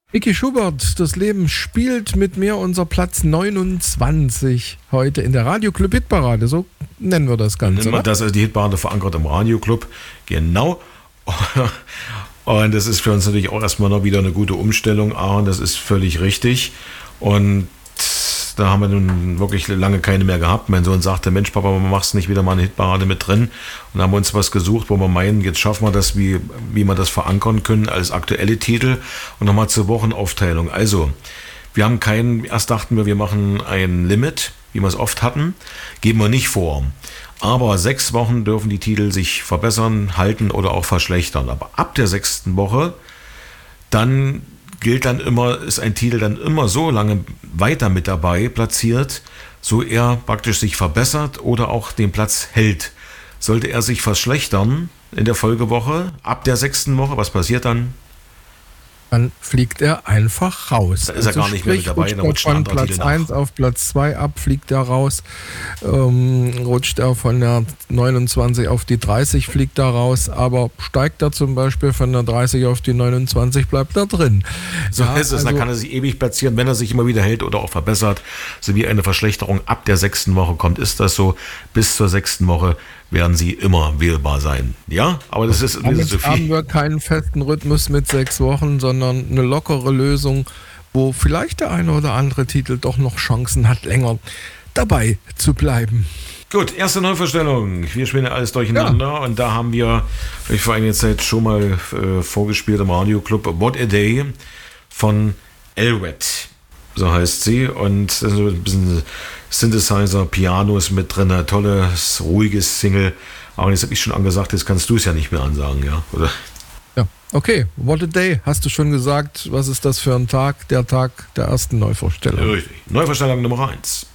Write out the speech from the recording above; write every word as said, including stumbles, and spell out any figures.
Micky Schubert, das Leben spielt mit mir, unser Platz neunundzwanzig heute in der Radioclub Hitparade, so nennen wir das Ganze. Nennen wir das, also die Hitparade verankert im Radioclub, genau. Und das ist für uns natürlich auch erstmal noch wieder eine gute Umstellung, Aaron, das ist völlig richtig. Und da haben wir nun wirklich lange keine mehr gehabt. Mein Sohn sagte, Mensch Papa, warum machst du nicht wieder mal eine Hitparade mit drin? Und haben uns was gesucht, wo wir meinen, jetzt schaffen wir das, wie, wie wir das verankern können als aktuelle Titel. Und nochmal zur Wochenaufteilung. Also, wir haben keinen, erst dachten wir, wir machen ein Limit, wie wir es oft hatten. Geben wir nicht vor. Aber sechs Wochen dürfen die Titel sich verbessern, halten oder auch verschlechtern. Aber ab der sechsten Woche, dann gilt dann immer, ist ein Titel dann immer so lange weiter mit dabei platziert, so er praktisch sich verbessert oder auch den Platz hält. Sollte er sich verschlechtern in der Folgewoche, ab der sechsten Woche, was passiert dann? Dann fliegt er einfach raus. Da ist er also gar nicht sprich, mehr mit dabei. Rutscht er von Platz eins auf Platz zwei ab, fliegt er raus. Ähm, rutscht er von der neunundzwanzig auf die dreißig, fliegt er raus. Aber steigt er zum Beispiel von der dreißig auf die neunundzwanzig, bleibt er drin. So ja, ist es. Also, dann kann er sich ewig platzieren, wenn er sich immer wieder hält oder auch verbessert. Sowie eine Verschlechterung ab der sechsten Woche kommt, ist das so. Bis zur sechsten Woche werden sie immer wählbar sein. Ja, aber das ist, das ist so viel. Haben wir keinen festen Rhythmus mit sechs Wochen, sondern eine lockere Lösung, wo vielleicht der eine oder andere Titel doch noch Chancen hat, länger dabei zu bleiben. Gut, erste Neuvorstellung. Wir spielen ja alles durcheinander ja. Und da haben wir ich vor einiger Zeit schon mal äh, vorgespielt im Radioclub What a Day von Elred. So heißt sie. Und so ein bisschen Synthesizer, Pianos mit drin, ein tolles, ruhiges Single. Aber jetzt habe ich schon angesagt, jetzt kannst du es ja nicht mehr ansagen, ja? Oder? Ja, okay. What a Day, hast du schon gesagt. Was ist das für ein Tag? Der Tag der ersten Neuvorstellung. Richtig. Neuvorstellung Nummer eins.